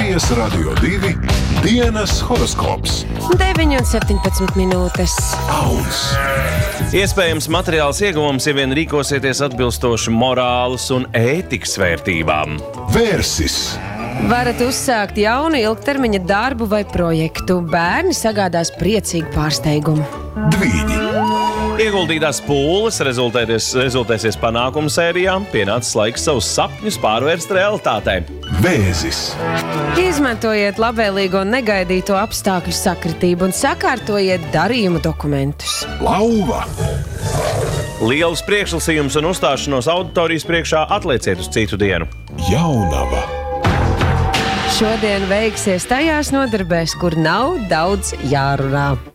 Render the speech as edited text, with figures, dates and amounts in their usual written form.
Latvijas Radio 2 dienas horoskops. 9:17 minūtes. Auns. Iespējams materiāls ieguvums, ja vien rīkosieties atbilstoši morāles un ētikas vērtībām. Vērsis. Varat uzsākt jaunu ilgtermiņa darbu vai projektu. Bērni sagādās priecīgu pārsteigumu. Dvīņi. Ieguldītās pūles rezultēsies panākumu sērijā, pienācis laiks savus sapņus pārvērst realitātē. Vēzis. Izmantojiet labvēlīgo un negaidīto apstākļu sakritību un sakārtojiet darījumu dokumentus. Lauva. Lielus priekšlasījumus un uzstāšanos auditorijas priekšā atlieciet uz citu dienu. Jaunava. Šodien veiksies tajās nodarbēs, kur nav daudz jārunā.